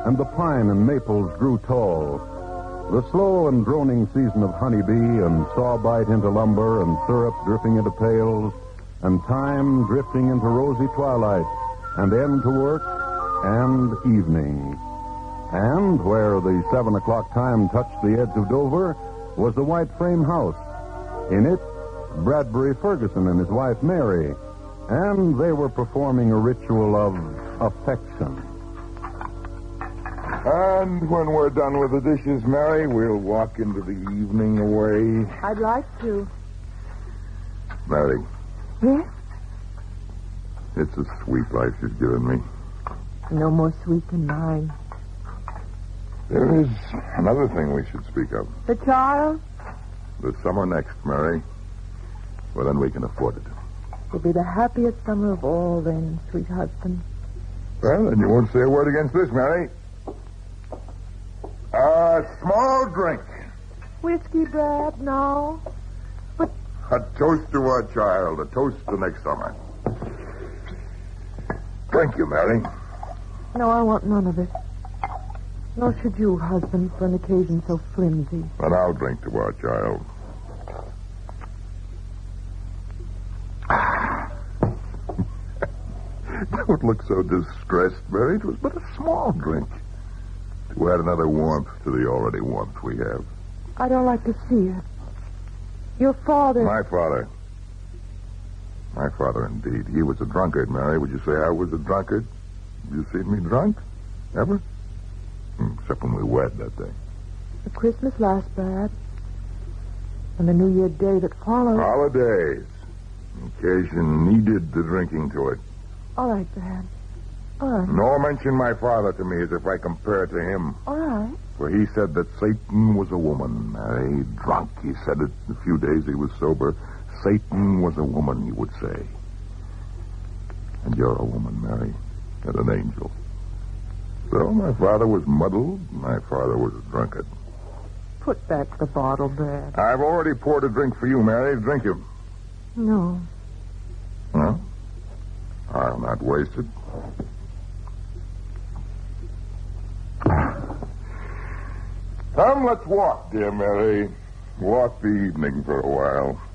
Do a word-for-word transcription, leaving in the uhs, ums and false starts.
and the pine and maples grew tall. The slow and droning season of honeybee and sawbite into lumber and syrup dripping into pails and time drifting into rosy twilight and end to work and evening. And where the seven o'clock time touched the edge of Dover was the white frame house. In it, Bradbury Ferguson and his wife Mary, and they were performing a ritual of affection. And when we're done with the dishes, Mary, we'll walk into the evening away. I'd like to. Mary. Yes? It's a sweet life you've given me. No more sweet than mine. There is another thing we should speak of. The child? The summer next, Mary. Well, then we can afford it. Will be the happiest summer of all then, sweet husband. Well, then you won't say a word against this, Mary. A small drink. Whiskey, Brad? No. But... A toast to our child. A toast to next summer. Thank you, Mary. No, I want none of it. Nor should you, husband, for an occasion so flimsy. But I'll drink to our child. Don't look so distressed, Mary. It was but a small drink. To add another warmth to the already warmth we have. I don't like to see it. Your father... My father. My father, indeed. He was a drunkard, Mary. Would you say I was a drunkard? Have you seen me drunk? Ever? Except when we wed that day. The Christmas last, Brad. And the New Year day that followed. Holidays. Occasion needed the drinking to it. All right, Brad. All right. Nor mention my father to me as if I compare to him. All right. For he said that Satan was a woman. Mary, drunk. He said it the few days he was sober. Satan was a woman, he would say. And you're a woman, Mary. And an angel. So my father was muddled. My father was a drunkard. Put back the bottle, Brad. I've already poured a drink for you, Mary. Drink it. No. No? I'll not waste it. Come, let's walk, dear Mary. Walk the evening for a while.